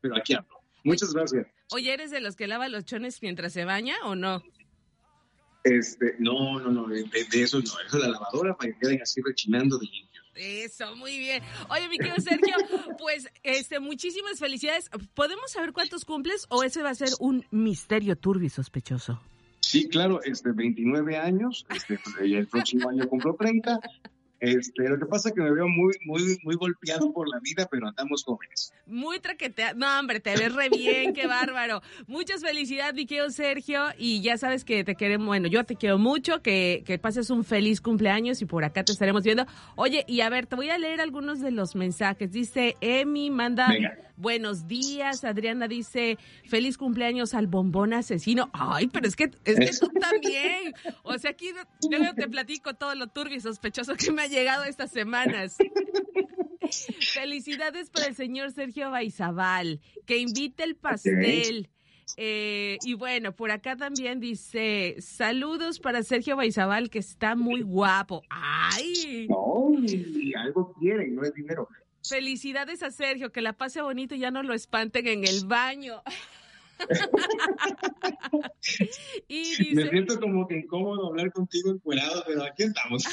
pero aquí ando. Muchas gracias. Oye, ¿eres de los que lava los chones mientras se baña o no? No, de eso no, eso la lavadora para que queden así rechinando de limpios. Eso, muy bien. Oye, mi querido Sergio, pues muchísimas felicidades. ¿Podemos saber cuántos cumples o ese va a ser un misterio turbio y sospechoso? Sí, claro, 29 años, el próximo año cumplo 30. Lo que pasa es que me veo muy golpeado por la vida, pero andamos jóvenes. Muy traqueteado. No, hombre, te ves re bien, qué bárbaro. Muchas felicidades, mi querido Sergio, y ya sabes que te queremos, bueno, yo te quiero mucho, que pases un feliz cumpleaños y por acá te estaremos viendo. Oye, y a ver, te voy a leer algunos de los mensajes. Dice Emi, manda buenos días. Adriana dice, feliz cumpleaños al bombón asesino. Ay, pero es que tú también. O sea, aquí yo te platico todo lo turbio y sospechoso que me ha llegado estas semanas. Felicidades para el señor Sergio Baizabal, que invite el pastel. Y bueno, por acá también dice, saludos para Sergio Baizabal, que está muy guapo. ¡Ay! No, algo quieren, no es dinero. Felicidades a Sergio, que la pase bonito y ya no lo espanten en el baño. Y dice, me siento como que incómodo hablar contigo encuerado, pero aquí estamos.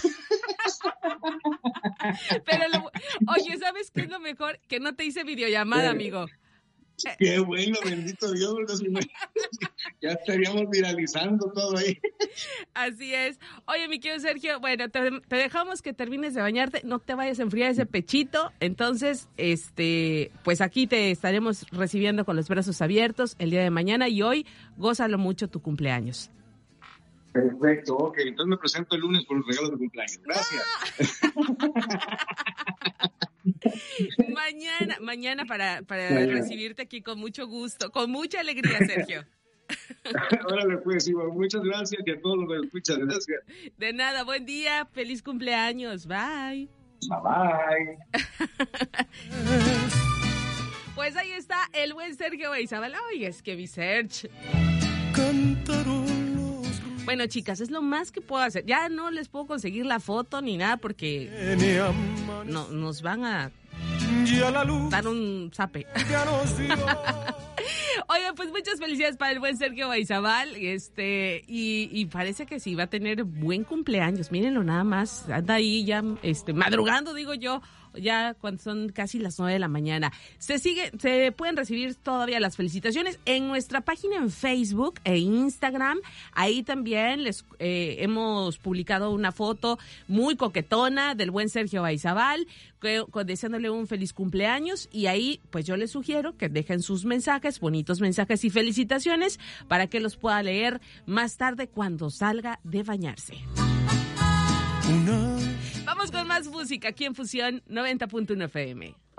Pero oye, ¿sabes qué es lo mejor? Que no te hice videollamada, amigo. Qué bueno, bendito Dios, ya estaríamos viralizando todo ahí. Así es. Oye, mi querido Sergio, bueno, te dejamos que termines de bañarte, no te vayas a enfriar ese pechito, entonces, pues aquí te estaremos recibiendo con los brazos abiertos el día de mañana y hoy gózalo mucho tu cumpleaños. Perfecto, ok, entonces me presento el lunes por los regalos de cumpleaños. Gracias. Mañana para recibirte aquí con mucho gusto, con mucha alegría, Sergio. Órale, pues, Iván, muchas gracias y a todos los que escuchan, gracias. De nada, buen día, feliz cumpleaños, bye. Bye. Pues ahí está el buen Sergio Baizabal. Ay, es que mi Serge. Bueno, chicas, es lo más que puedo hacer. Ya no les puedo conseguir la foto ni nada porque nos van a dar un zape. Oye, pues muchas felicidades para el buen Sergio Baizabal, y parece que sí va a tener buen cumpleaños. Mírenlo nada más, anda ahí ya madrugando, digo yo, ya cuando son casi las 9 de la mañana. Se pueden recibir todavía las felicitaciones en nuestra página en Facebook e Instagram. Ahí también les hemos publicado una foto muy coquetona del buen Sergio Baizabal, deseándole un feliz cumpleaños, y ahí pues yo les sugiero que dejen sus mensajes, bonitos mensajes y felicitaciones para que los pueda leer más tarde cuando salga de bañarse. Vamos con más música aquí en Fusión 90.1 FM.